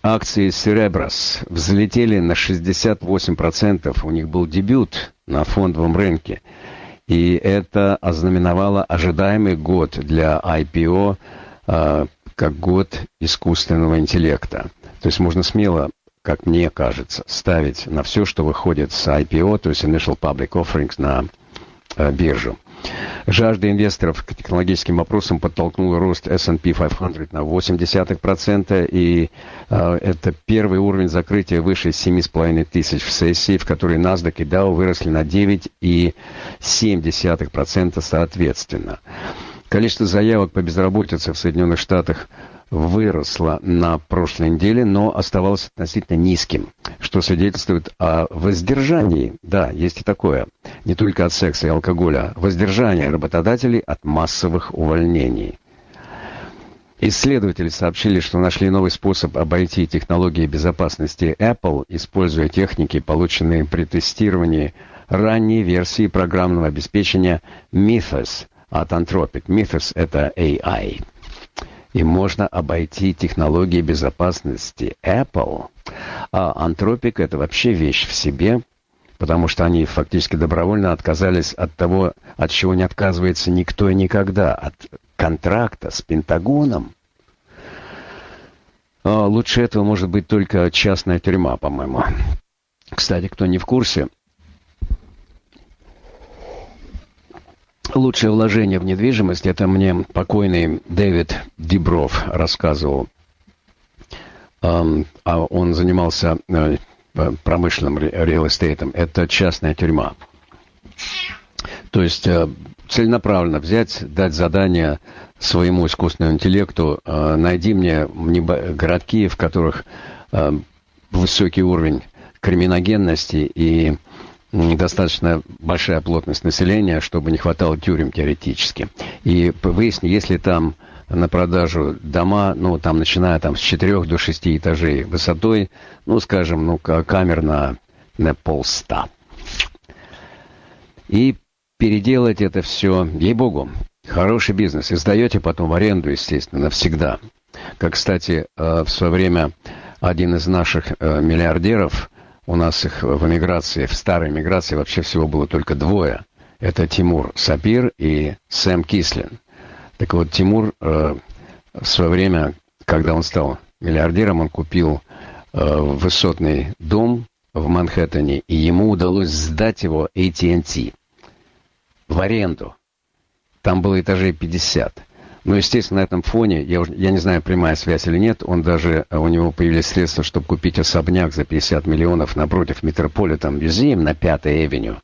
Акции Cerebras взлетели на 68%. У них был дебют на фондовом рынке. И это ознаменовало ожидаемый год для IPO, как год искусственного интеллекта. То есть можно смело, как мне кажется, ставить на все, что выходит с IPO, то есть Initial Public Offerings, на биржу. Жажда инвесторов к технологическим вопросам подтолкнула рост S&P 500 на 0,8%, и это первый уровень закрытия выше 7,5 тысяч в сессии, в которой NASDAQ и Dow выросли на 9,7% соответственно. Количество заявок по безработице в Соединенных Штатах выросло на прошлой неделе, но оставалось относительно низким, что свидетельствует о воздержании, да, есть и такое, не только от секса и алкоголя, воздержании работодателей от массовых увольнений. Исследователи сообщили, что нашли новый способ обойти технологии безопасности Apple, используя техники, полученные при тестировании ранней версии программного обеспечения Mythos от Anthropic. Mythos — это AI. И можно обойти технологии безопасности Apple. А Anthropic — это вообще вещь в себе, потому что они фактически добровольно отказались от того, от чего не отказывается никто и никогда, от контракта с Пентагоном. Лучше этого может быть только частная тюрьма, по-моему. Кстати, кто не в курсе, лучшее вложение в недвижимость, это мне покойный Дэвид Дибров рассказывал. Он занимался промышленным реал-эстейтом. Это частная тюрьма. То есть целенаправленно взять, дать задание своему искусственному интеллекту, найди мне городки, в которых высокий уровень криминогенности и достаточно большая плотность населения, чтобы не хватало тюрем теоретически. И выясни, если там на продажу дома, ну, там, начиная там, с 4 до 6 этажей высотой, ну, скажем, ну, камер на 150. И переделать это все, ей-богу, хороший бизнес. И сдаете потом в аренду, естественно, навсегда. Как, кстати, в свое время один из наших миллиардеров, у нас их в эмиграции, в старой эмиграции вообще всего было только двое. Это Тимур Сапир и Сэм Кислин. Так вот, Тимур в свое время, когда он стал миллиардером, он купил высотный дом в Манхэттене, и ему удалось сдать его AT&T в аренду. Там было этажей 50. Но, естественно, на этом фоне, я не знаю, прямая связь или нет, у него появились средства, чтобы купить особняк за 50 миллионов напротив Metropolitan Museum на 5-й Авеню.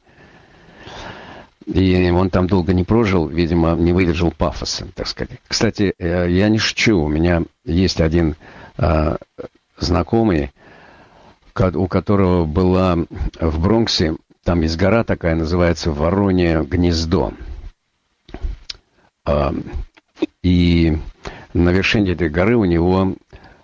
И он там долго не прожил, видимо, не выдержал пафоса, так сказать. Кстати, я не шучу, у меня есть один знакомый, у которого была в Бронксе, там есть гора такая, называется Воронье гнездо. И на вершине этой горы у него,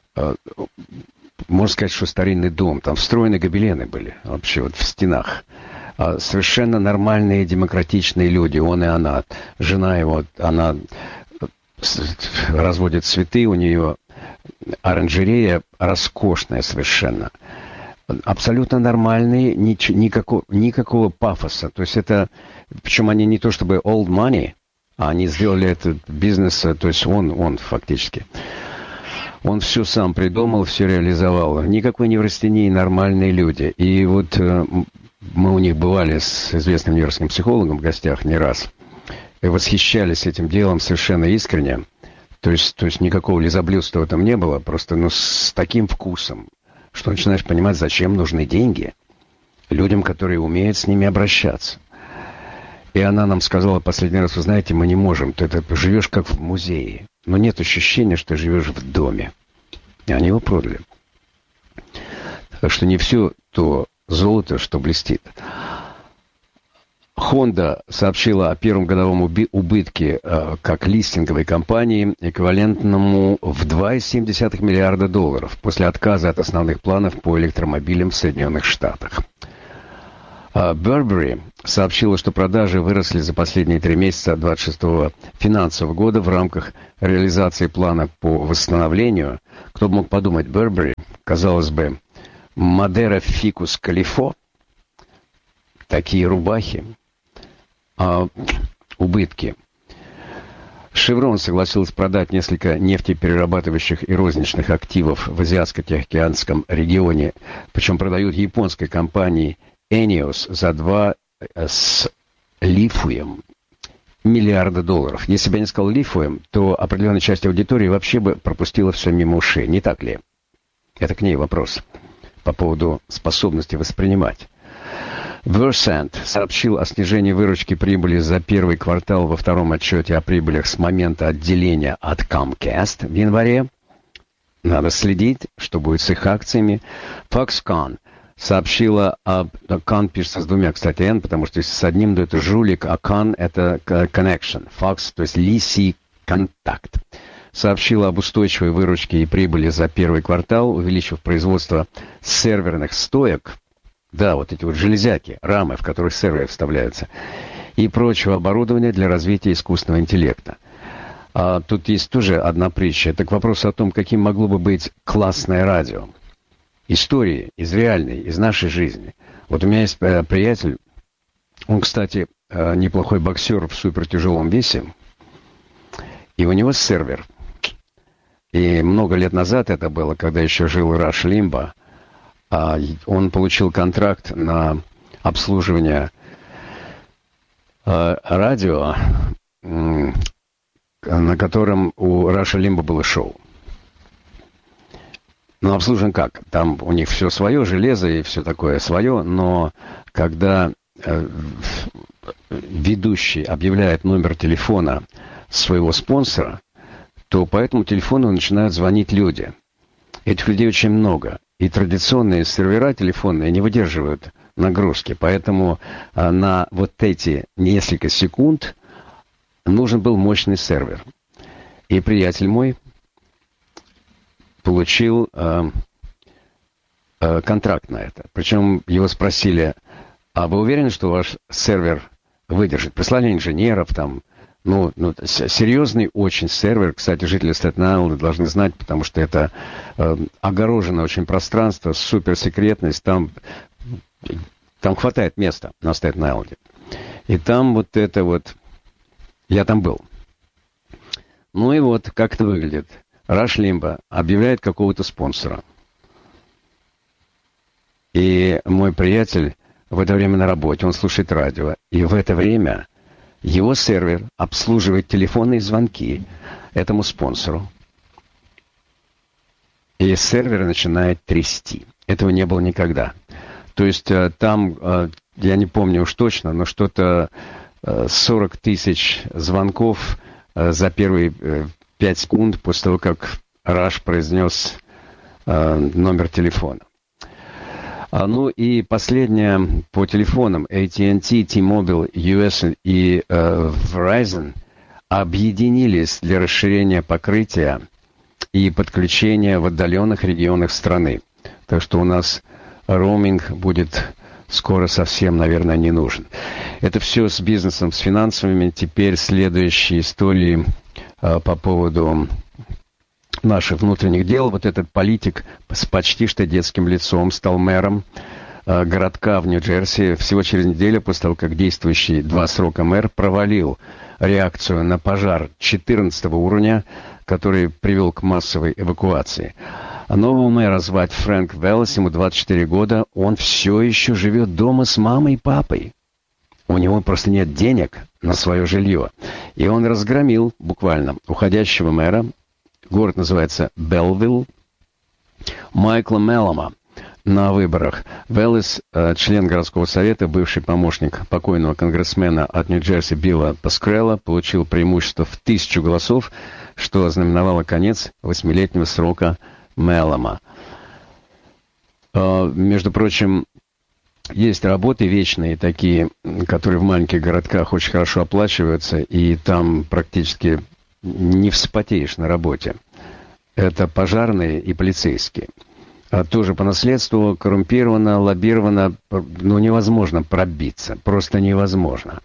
можно сказать, что старинный дом. Там встроены гобелены были вообще вот в стенах. Совершенно нормальные, демократичные люди, он и она. Жена его, она разводит цветы, у нее оранжерея роскошная совершенно. Абсолютно нормальные, никакого пафоса. То есть это, причем они не то чтобы old money, а они сделали этот бизнес, то есть он фактически. Он все сам придумал, все реализовал. Никакой неврастении, нормальные люди. И вот мы у них бывали с известным нью-йоркским психологом в гостях не раз. И восхищались этим делом совершенно искренне. То есть никакого лизоблюдства в этом не было, просто с таким вкусом, что начинаешь понимать, зачем нужны деньги людям, которые умеют с ними обращаться. И она нам сказала последний раз, вы знаете, мы не можем, ты живешь как в музее, но нет ощущения, что ты живешь в доме. И они его продали. Так что не все то золото, что блестит. Honda сообщила о первом годовом убытке как листинговой компании, эквивалентному в $2,7 миллиарда после отказа от основных планов по электромобилям в Соединенных Штатах. Burberry сообщила, что продажи выросли за последние 3 месяца 26-го финансового года в рамках реализации плана по восстановлению. Кто бы мог подумать, Burberry, казалось бы, Мадера Фикус Калифо, такие рубахи, убытки. Шеврон согласился продать несколько нефтеперерабатывающих и розничных активов в Азиатско-Тихоокеанском регионе, причем продают японской компании Enios за 2 с лифуем миллиарда долларов. Если бы я не сказал лифуем, то определенная часть аудитории вообще бы пропустила все мимо ушей. Не так ли? Это к ней вопрос по поводу способности воспринимать. Versant сообщил о снижении выручки прибыли за первый квартал во втором отчете о прибылях с момента отделения от Comcast в январе. Надо следить, что будет с их акциями. Foxconn сообщила об... Con пишется с двумя, кстати, N, потому что если с одним, то это жулик, а Con это connection. Fox, то есть Лиси контакт. Сообщила об устойчивой выручке и прибыли за первый квартал, увеличив производство серверных стоек. Да, вот эти вот железяки, рамы, в которых серверы вставляются, и прочего оборудования для развития искусственного интеллекта. А тут есть тоже одна притча. Это к вопросу о том, каким могло бы быть классное радио. Истории из реальной, из нашей жизни. Вот у меня есть приятель, он, кстати, неплохой боксер в супертяжелом весе, и у него сервер. И много лет назад это было, когда еще жил Раш Лимба, он получил контракт на обслуживание радио, на котором у Раша Лимба было шоу. Но обслуживание как? Там у них все свое, железо и все такое свое, но когда ведущий объявляет номер телефона своего спонсора, то по этому телефону начинают звонить люди. Этих людей очень много. И традиционные сервера телефонные не выдерживают нагрузки. Поэтому на вот эти несколько секунд нужен был мощный сервер. И приятель мой получил контракт на это. Причем его спросили, а вы уверены, что ваш сервер выдержит? Прислали инженеров там. Ну, серьезный очень сервер. Кстати, жители Стэттен-Айленда должны знать, потому что это огороженное очень пространство, суперсекретность. Там хватает места на Стэттен-Айленде. И там вот это вот... Я там был. Ну и вот, как это выглядит. Раш Лимба объявляет какого-то спонсора. И мой приятель в это время на работе, он слушает радио. И в это время... Его сервер обслуживает телефонные звонки этому спонсору. И сервер начинает трясти. Этого не было никогда. То есть там, я не помню уж точно, но что-то 40 тысяч звонков за первые 5 секунд после того, как Раш произнес номер телефона. Ну и последнее по телефонам. AT&T, T-Mobile, US и Verizon объединились для расширения покрытия и подключения в отдаленных регионах страны. Так что у нас роуминг будет скоро совсем, наверное, не нужен. Это все с бизнесом, с финансовыми. Теперь следующие истории по поводу наших внутренних дел. Вот этот политик с почти что детским лицом стал мэром городка в Нью-Джерси всего через неделю после того, как действующий 2 срока мэр провалил реакцию на пожар 14 уровня, который привел к массовой эвакуации. А нового мэра звать Фрэнк Веллес, ему 24 года, он все еще живет дома с мамой и папой. У него просто нет денег на свое жилье. И он разгромил буквально уходящего мэра. Город называется Белвилл. Майкла Меллома на выборах. Веллес, член городского совета, бывший помощник покойного конгрессмена от Нью-Джерси Билла Паскрелла, получил преимущество в 1000 голосов, что ознаменовало конец 8-летнего срока Меллома. Между прочим, есть работы вечные такие, которые в маленьких городках очень хорошо оплачиваются, и там практически не вспотеешь на работе. Это пожарные и полицейские. Тоже по наследству коррумпировано, лоббировано, невозможно пробиться, просто невозможно.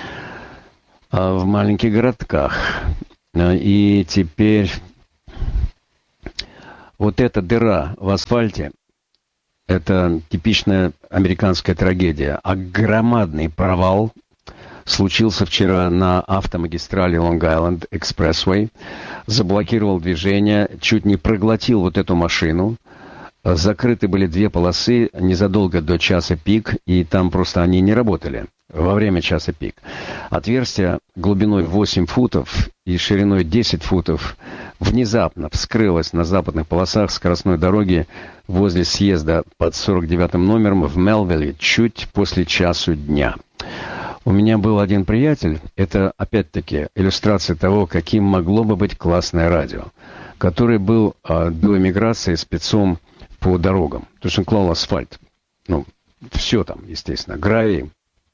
В маленьких городках. И теперь вот эта дыра в асфальте, это типичная американская трагедия. А громадный провал случился вчера на автомагистрали Лонг-Айленд Экспрессвей. Заблокировал движение, чуть не проглотил вот эту машину. Закрыты были 2 полосы незадолго до часа пик, и там просто они не работали во время часа пик. Отверстие глубиной 8 футов и шириной 10 футов внезапно вскрылось на западных полосах скоростной дороги возле съезда под 49-м номером в Мелвилле чуть после часу дня. У меня был один приятель, это опять-таки иллюстрация того, каким могло бы быть классное радио, который был до эмиграции спецом по дорогам. То есть он клал асфальт. Ну, все там, естественно, гравий.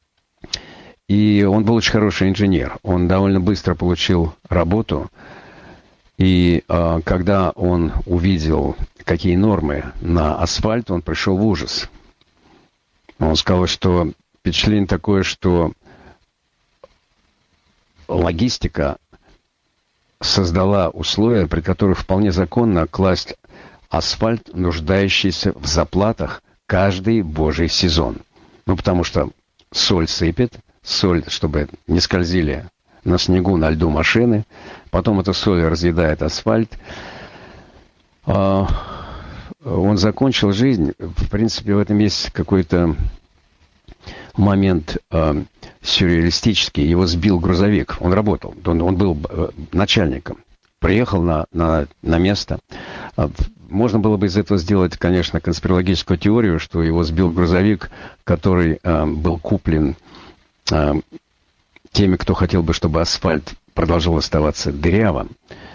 И он был очень хороший инженер. Он довольно быстро получил работу. И когда он увидел, какие нормы на асфальт, он пришел в ужас. Он сказал, что впечатление такое, что логистика создала условия, при которых вполне законно класть асфальт, нуждающийся в заплатах каждый божий сезон. Ну, потому что соль сыпет, соль, чтобы не скользили на снегу, на льду машины. Потом эта соль разъедает асфальт. Он закончил жизнь. В принципе, в этом есть какой-то момент сюрреалистический. Его сбил грузовик. Он работал. Он был начальником. Приехал на место. Можно было бы из этого сделать, конечно, конспирологическую теорию, что его сбил грузовик, который был куплен теми, кто хотел бы, чтобы асфальт продолжал оставаться дырявым.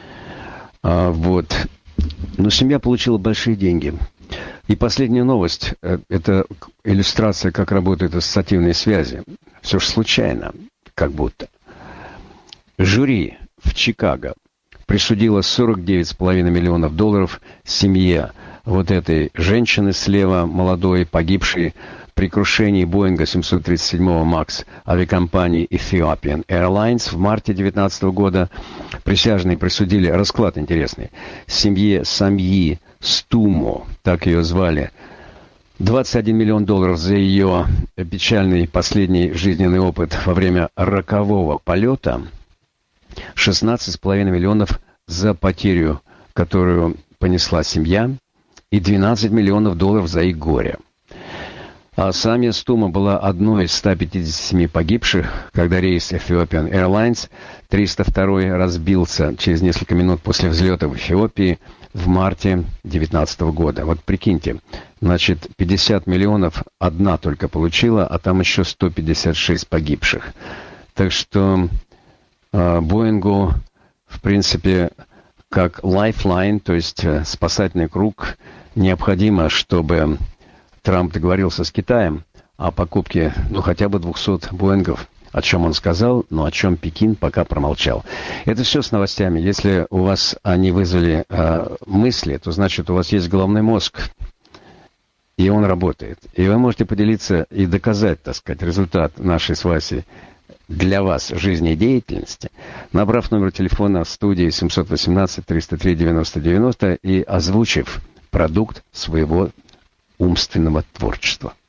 Вот. Но семья получила большие деньги. И последняя новость – это иллюстрация, как работают ассоциативные связи. Все же случайно, как будто. Жюри в Чикаго присудило $49,5 миллионов семье вот этой женщины слева, молодой, погибшей при крушении Боинга 737 МАКС авиакомпании Ethiopian Airlines в марте 2019 года. Присяжные присудили, расклад интересный, семье Самьи Стумо, так ее звали, $21 миллион за ее печальный последний жизненный опыт во время рокового полета, 16,5 миллионов за потерю, которую понесла семья, и $12 миллионов за их горе. А Самия Стума была одной из 157 погибших, когда рейс Ethiopian Airlines 302 разбился через несколько минут после взлета в Эфиопии в марте 2019 года. Вот прикиньте, значит, 50 миллионов одна только получила, а там еще 156 погибших. Так что Боингу, в принципе, как lifeline, то есть спасательный круг, необходимо, чтобы Трамп договорился с Китаем о покупке, хотя бы 200 Боингов, о чем он сказал, но о чем Пекин пока промолчал. Это все с новостями. Если у вас они вызвали мысли, то значит у вас есть головной мозг, и он работает. И вы можете поделиться и доказать, так сказать, результат нашей с Васей для вас жизнедеятельности, набрав номер телефона в студии 718-303-90-90 и озвучив продукт своего умственного творчества.